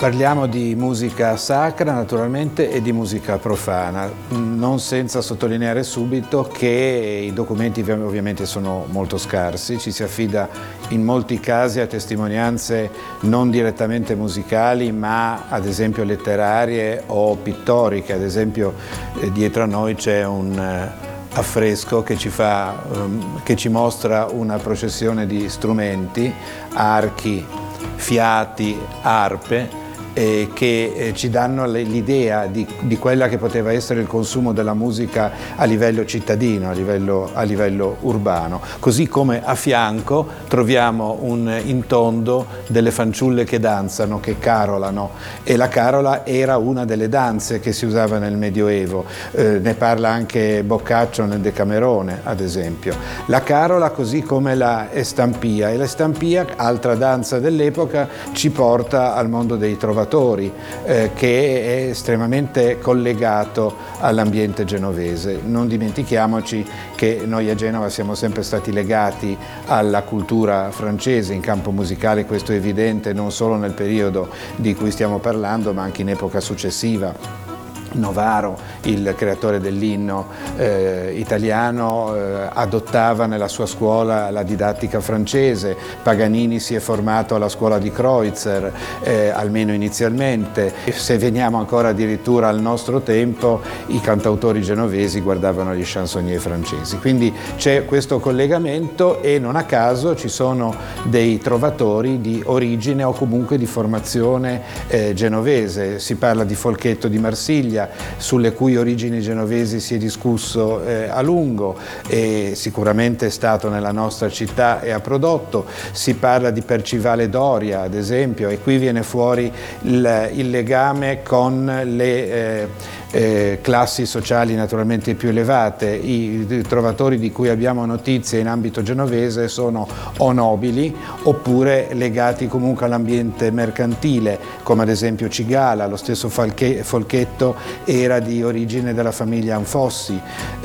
Parliamo di musica sacra naturalmente e di musica profana, non senza sottolineare subito che i documenti ovviamente sono molto scarsi, ci si affida in molti casi a testimonianze non direttamente musicali ma ad esempio letterarie o pittoriche. Ad esempio dietro a noi c'è un affresco che ci mostra una processione di strumenti, archi, fiati, arpe, che ci danno l'idea di quella che poteva essere il consumo della musica a livello cittadino, a livello urbano. Così come a fianco troviamo un intondo delle fanciulle che danzano, che carolano, e la carola era una delle danze che si usava nel Medioevo, ne parla anche Boccaccio nel Decamerone, ad esempio. La carola, così come la estampia, e l'estampia, altra danza dell'epoca, ci porta al mondo dei trovatori, che è estremamente collegato all'ambiente genovese. Non dimentichiamoci che noi a Genova siamo sempre stati legati alla cultura francese in campo musicale, questo è evidente non solo nel periodo di cui stiamo parlando, ma anche in epoca successiva. Novaro, il creatore dell'inno italiano, adottava nella sua scuola la didattica francese. Paganini si è formato alla scuola di Kreutzer, almeno inizialmente. E se veniamo ancora addirittura al nostro tempo, i cantautori genovesi guardavano gli chansonnier francesi. Quindi c'è questo collegamento e non a caso ci sono dei trovatori di origine o comunque di formazione genovese. Si parla di Folchetto di Marsiglia, sulle cui origini genovesi si è discusso a lungo e sicuramente è stato nella nostra città e ha prodotto. Si parla di Percivale Doria, ad esempio, e qui viene fuori il legame con le classi sociali naturalmente più elevate. I trovatori di cui abbiamo notizie in ambito genovese sono o nobili oppure legati comunque all'ambiente mercantile, come ad esempio Cigala. Lo stesso Folchetto era di origine della famiglia Anfossi,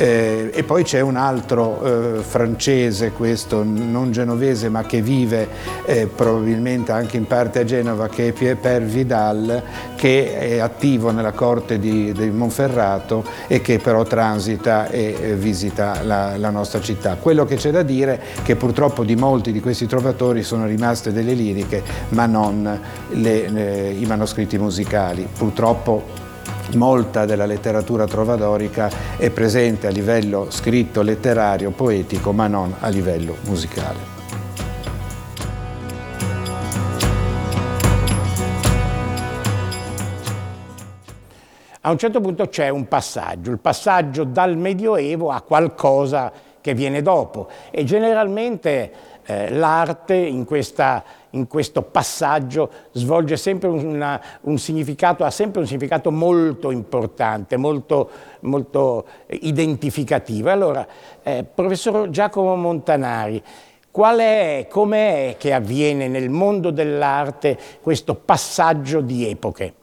e poi c'è un altro francese, questo non genovese ma che vive probabilmente anche in parte a Genova, che è Pierre Vidal, che è attivo nella corte di Monferrato e che però transita e visita la nostra città. Quello che c'è da dire è che purtroppo di molti di questi trovatori sono rimaste delle liriche ma non i manoscritti musicali. Purtroppo molta della letteratura trovadorica è presente a livello scritto, letterario, poetico, ma non a livello musicale. A un certo punto c'è un passaggio, il passaggio dal Medioevo a qualcosa che viene dopo, e generalmente l'arte in questo passaggio svolge sempre un significato, ha sempre un significato molto importante, molto identificativo. Allora, professor Giacomo Montanari, com'è che avviene nel mondo dell'arte questo passaggio di epoche?